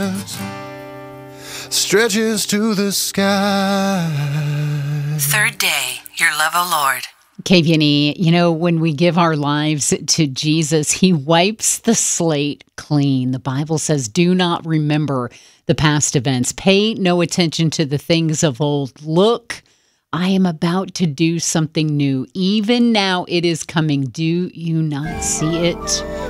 stretches to the sky. Third day, your love, O Lord. KVNE, when we give our lives to Jesus, he wipes the slate clean. The Bible says, do not remember the past events. Pay no attention to the things of old. Look, I am about to do something new. Even now it is coming. Do you not see it?